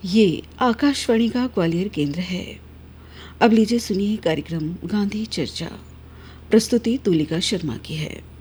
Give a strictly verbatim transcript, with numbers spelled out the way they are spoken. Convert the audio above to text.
ये आकाशवाणी का ग्वालियर केंद्र है। अब लीजिए सुनिए कार्यक्रम गांधी चर्चा। प्रस्तुति तुलिका शर्मा की है।